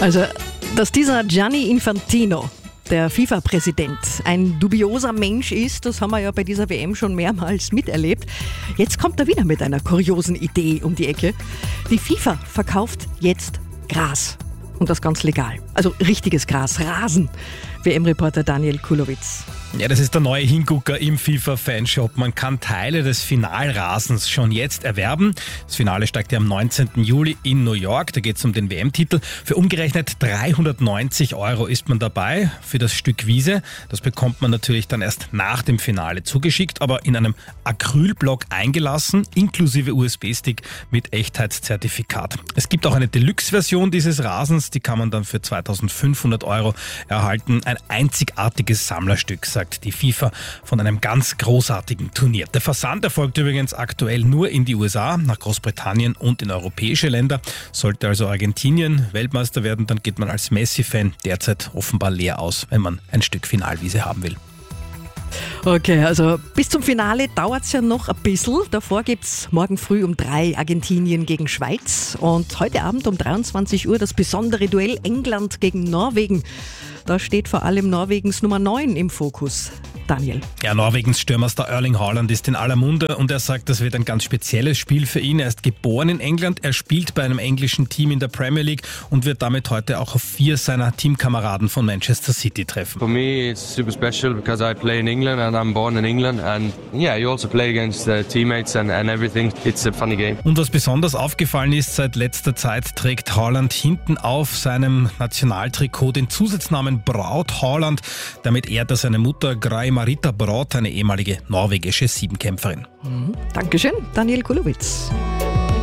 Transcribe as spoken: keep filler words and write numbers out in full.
Also, dass dieser Gianni Infantino, der FIFA-Präsident, ein dubioser Mensch ist, das haben wir ja bei dieser W M schon mehrmals miterlebt. Jetzt kommt er wieder mit einer kuriosen Idee um die Ecke. Die FIFA verkauft jetzt Gras. Und das ganz legal. Also richtiges Gras, Rasen. W M-Reporter Daniel Kulowitz. Ja, das ist der neue Hingucker im FIFA-Fanshop. Man kann Teile des Finalrasens schon jetzt erwerben. Das Finale steigt ja am neunzehnten Juli in New York. Da geht es um den W M-Titel. Für umgerechnet dreihundertneunzig Euro ist man dabei für das Stück Wiese. Das bekommt man natürlich dann erst nach dem Finale zugeschickt, aber in einem Acrylblock eingelassen, inklusive U S B-Stick mit Echtheitszertifikat. Es gibt auch eine Deluxe-Version dieses Rasens, die kann man dann für zweitausendfünfhundert Euro erhalten. Ein einzigartiges Sammlerstück, sagt die FIFA von einem ganz großartigen Turnier. Der Versand erfolgt übrigens aktuell nur in die U S A, nach Großbritannien und in europäische Länder. Sollte also Argentinien Weltmeister werden, dann geht man als Messi-Fan derzeit offenbar leer aus, wenn man ein Stück Finalwiese haben will. Okay, also bis zum Finale dauert es ja noch ein bisschen. Davor gibt es morgen früh um drei Argentinien gegen Schweiz und heute Abend um dreiundzwanzig Uhr das besondere Duell England gegen Norwegen. Da steht vor allem Norwegens Nummer neun im Fokus. Daniel. Ja, Norwegens Stürmerstar Erling Haaland ist in aller Munde und er sagt, das wird ein ganz spezielles Spiel für ihn. Er ist geboren in England, er spielt bei einem englischen Team in der Premier League und wird damit heute auch auf vier seiner Teamkameraden von Manchester City treffen. For me it's super special because I play in England and I'm born in England and yeah, you also play against uh, teammates and, and everything. It's a funny game. Und was besonders aufgefallen ist, seit letzter Zeit trägt Haaland hinten auf seinem Nationaltrikot den Zusatznamen Braut Haaland. Damit ehrt er seine Mutter Grei Marita Braut, eine ehemalige norwegische Siebenkämpferin. Mhm. Dankeschön, Daniel Kulowitz.